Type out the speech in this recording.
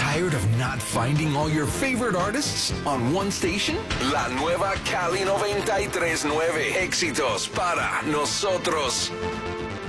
Tired of not finding all your favorite artists on one station? La nueva Cali 93.9. Éxitos para nosotros.